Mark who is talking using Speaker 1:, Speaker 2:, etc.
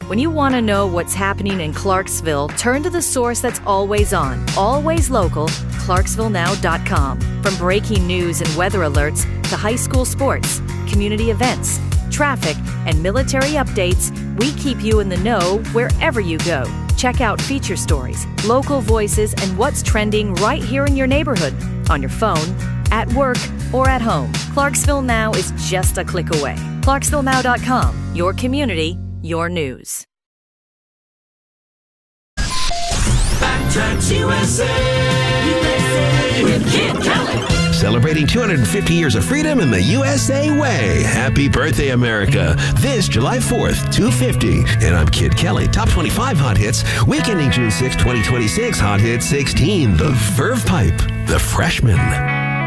Speaker 1: When you want to know what's happening in Clarksville, turn to the source that's always on, always local, ClarksvilleNow.com. From breaking news and weather alerts to high school sports, community events, traffic, and military updates, we keep you in the know wherever you go. Check out feature stories, local voices, and what's trending right here in your neighborhood, on your phone, at work, or at home. Clarksville Now is just a click away. ClarksvilleNow.com, your community, your news.
Speaker 2: Backtracks USA with Kid Kelly.
Speaker 3: Celebrating 250 years of freedom in the USA way. Happy birthday, America. This July 4th, 250. And I'm Kid Kelly. Top 25 Hot Hits. Week ending June 6, 2026. Hot Hit 16. The Verve Pipe. The Freshman.